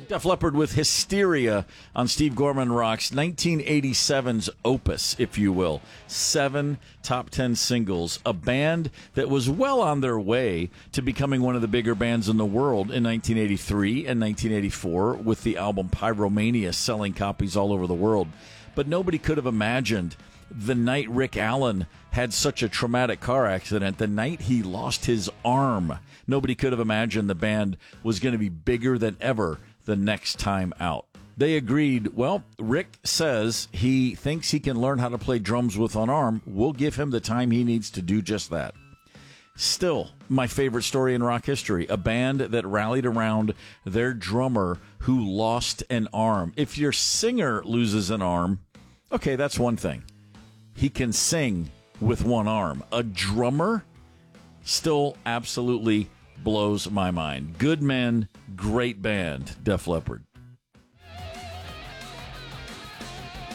Def Leppard with Hysteria on Steve Gorman Rocks, 1987's opus, if you will. 7 top 10 singles. A band that was well on their way to becoming one of the bigger bands in the world in 1983 and 1984 with the album Pyromania selling copies all over the world. But nobody could have imagined the night Rick Allen had such a traumatic car accident, the night he lost his arm. Nobody could have imagined the band was going to be bigger than ever the next time out. They agreed, well, Rick says he thinks he can learn how to play drums with one arm. We'll give him the time he needs to do just that. Still, my favorite story in rock history, a band that rallied around their drummer who lost an arm. If your singer loses an arm, okay, that's one thing. He can sing with one arm. A drummer still absolutely blows my mind. Good men, great band, Def Leppard.